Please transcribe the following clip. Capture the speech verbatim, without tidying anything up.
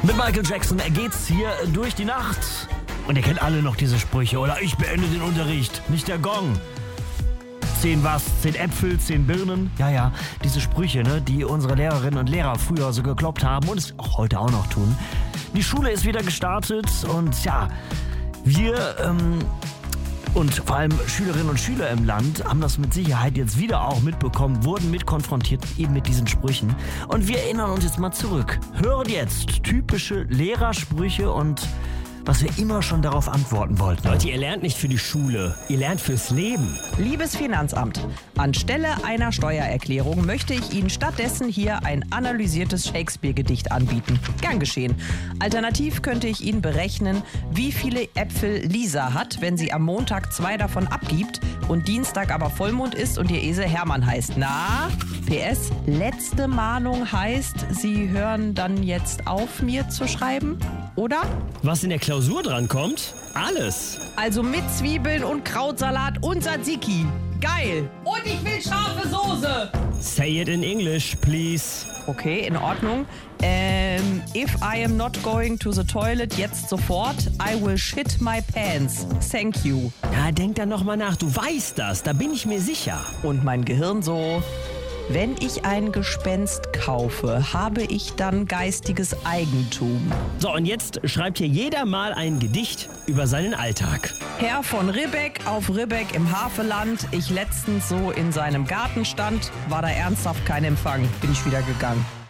Mit Michael Jackson geht's hier durch die Nacht. Und ihr kennt alle noch diese Sprüche, oder? Ich beende den Unterricht, nicht der Gong. Zehn was? Zehn Äpfel, zehn Birnen? Ja, ja, diese Sprüche, ne, die unsere Lehrerinnen und Lehrer früher so gekloppt haben und es auch heute auch noch tun. Die Schule ist wieder gestartet und ja, wir ähm, und vor allem Schülerinnen und Schüler im Land haben das mit Sicherheit jetzt wieder auch mitbekommen, wurden mit konfrontiert eben mit diesen Sprüchen. Und wir erinnern uns jetzt mal zurück. Hören jetzt typische Lehrersprüche und was wir immer schon darauf antworten wollten. Leute, ihr lernt nicht für die Schule, ihr lernt fürs Leben. Liebes Finanzamt, anstelle einer Steuererklärung möchte ich Ihnen stattdessen hier ein analysiertes Shakespeare-Gedicht anbieten. Gern geschehen. Alternativ könnte ich Ihnen berechnen, wie viele Äpfel Lisa hat, wenn sie am Montag zwei davon abgibt und Dienstag aber Vollmond ist und ihr Esel Hermann heißt. Na? P S. Letzte Mahnung heißt, Sie hören dann jetzt auf, mir zu schreiben? Oder? Was in der Klausur drankommt? Alles. Also mit Zwiebeln und Krautsalat und Tzatziki. Geil. Und ich will scharfe Soße. Say it in English, please. Okay, in Ordnung. Ähm, if I am not going to the toilet jetzt sofort, I will shit my pants. Thank you. Ja, denk dann nochmal nach. Du weißt das, da bin ich mir sicher. Und mein Gehirn so: Wenn ich ein Gespenst kaufe, habe ich dann geistiges Eigentum. So, und jetzt schreibt hier jeder mal ein Gedicht über seinen Alltag. Herr von Ribbeck auf Ribbeck im Havelland. Ich letztens so in seinem Garten stand, war da ernsthaft kein Empfang. Bin ich wieder gegangen.